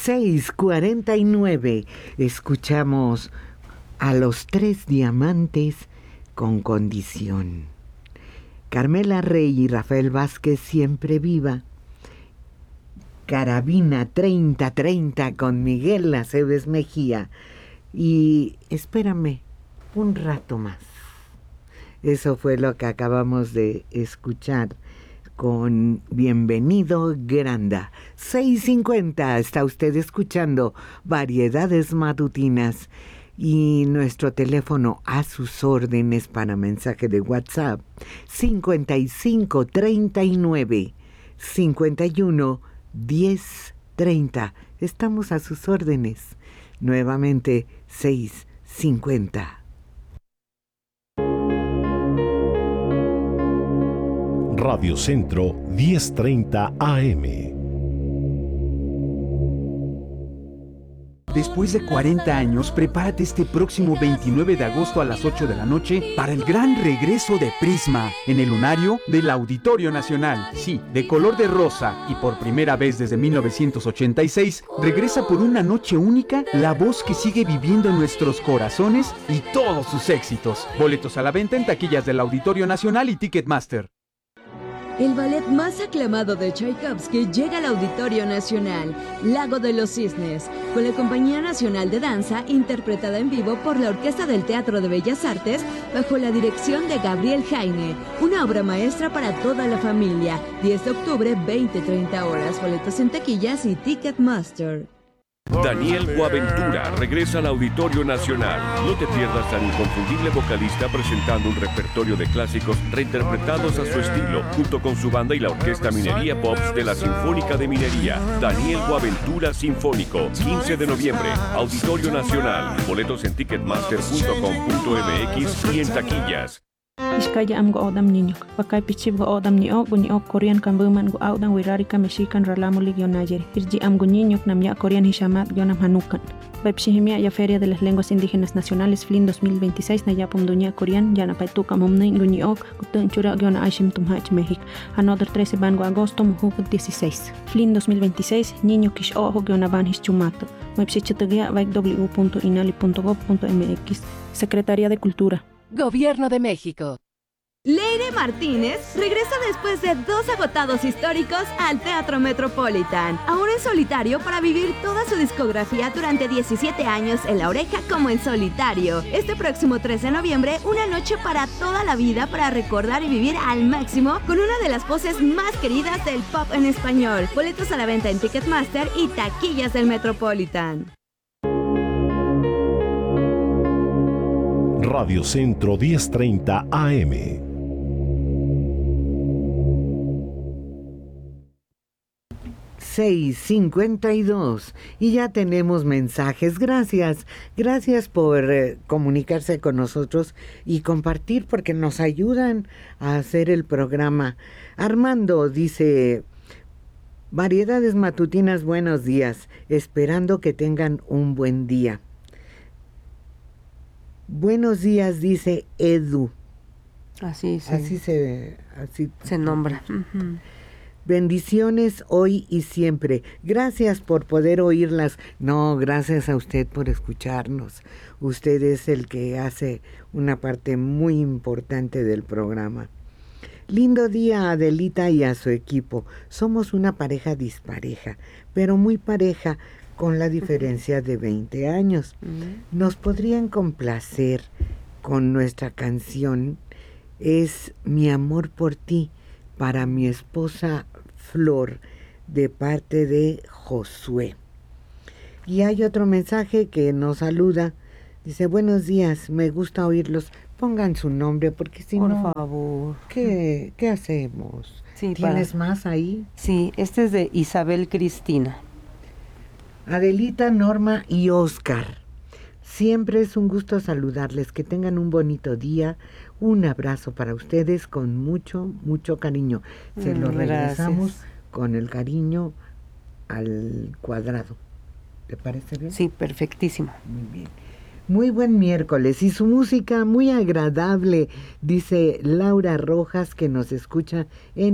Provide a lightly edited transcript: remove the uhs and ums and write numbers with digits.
6:49. Escuchamos a Los Tres Diamantes con Condición. Carmela Rey y Rafael Vázquez, Siempre Viva. Carabina 3030 con Miguel Aceves Mejía. Y espérame un rato más. Eso fue lo que acabamos de escuchar con Bienvenido Granda. 6:50, está usted escuchando Variedades Matutinas y nuestro teléfono a sus órdenes para mensaje de WhatsApp 5539 51 1030. Estamos a sus órdenes. Nuevamente 6:50. Radio Centro 1030 AM. Después de 40 años, prepárate este próximo 29 de agosto a las 8 de la noche para el gran regreso de Prisma en el lunario del Auditorio Nacional. Sí, de color de rosa y por primera vez desde 1986, regresa por una noche única la voz que sigue viviendo en nuestros corazones y todos sus éxitos. Boletos a la venta en taquillas del Auditorio Nacional y Ticketmaster. El ballet más aclamado de Tchaikovsky llega al Auditorio Nacional, Lago de los Cisnes, con la Compañía Nacional de Danza, interpretada en vivo por la Orquesta del Teatro de Bellas Artes, bajo la dirección de Gabriel Jaime. Una obra maestra para toda la familia. 10 de octubre, 20-30 horas. Boletos en taquillas y Ticketmaster. Daniel Boaventura regresa al Auditorio Nacional. No te pierdas al inconfundible vocalista presentando un repertorio de clásicos reinterpretados a su estilo, junto con su banda y la Orquesta Minería Pops de la Sinfónica de Minería. Daniel Boaventura Sinfónico, 15 de noviembre, Auditorio Nacional. Boletos en ticketmaster.com.mx y en taquillas. Iskaya am go odam niñok, pakay pichib go odam niok Korean kambuman go audan wirarika mexican ralamulig yonayer. Irji am go niñok namya Korean hishamat yonam hanukan. Pepsihimia ya Feria de las Lenguas Indígenas Nacionales FLIN 2026 nayapum dunya Korean yanapaitu kamumne guñiok gutun chura yona aishim tumhach México. Another 13 bango agosto mujuk 16. FLIN 2026 niño kish ojo yonaban hischumato. Mepsichitagia www.inali.gov.mx. Secretaría de Cultura. Gobierno de México. Leire Martínez regresa después de 2 agotados históricos al Teatro Metropolitan, ahora en solitario para vivir toda su discografía durante 17 años en La Oreja como en solitario. Este próximo 3 de noviembre, una noche para toda la vida para recordar y vivir al máximo con una de las voces más queridas del pop en español. Boletos a la venta en Ticketmaster y taquillas del Metropolitan. Radio Centro 1030 AM. $6:52 y ya tenemos mensajes. Gracias por comunicarse con nosotros y compartir porque nos ayudan a hacer el programa. Armando dice: Variedades Matutinas, buenos días, esperando que tengan un buen día. Buenos días, dice Edu. Así se nombra. Uh-huh. Bendiciones hoy y siempre. Gracias por poder oírlas. No, gracias a usted por escucharnos. Usted es el que hace una parte muy importante del programa. Lindo día a Adelita y a su equipo. Somos una pareja dispareja, pero muy pareja, con la diferencia de 20 años. Nos podrían complacer con nuestra canción Es Mi Amor por Ti, para mi esposa Flor, de parte de Josué. Y hay otro mensaje que nos saluda. Dice: buenos días, me gusta oírlos. Pongan su nombre porque si no... Por favor. ¿Qué hacemos? Sí, ¿Tienes más ahí? Sí, este es de Isabel Cristina. Adelita, Norma y Oscar. Siempre es un gusto saludarles. Que tengan un bonito día. Un abrazo para ustedes con mucho, mucho cariño. Se lo regresamos con el cariño al cuadrado. ¿Te parece bien? Sí, perfectísimo. Muy bien. Muy buen miércoles y su música muy agradable, dice Laura Rojas, que nos escucha en